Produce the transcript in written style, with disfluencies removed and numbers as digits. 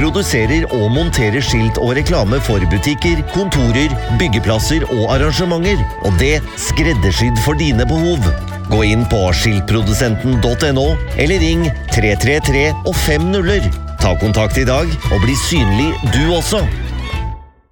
produserer og monterer skilt og reklame for butikker, kontorer, byggeplasser og arrangementer, og det skreddersydd for dine behov. Gå inn på skiltprodusenten.no, eller ring 333 og 5 0. Ta kontakt i dag, og bli synlig du også.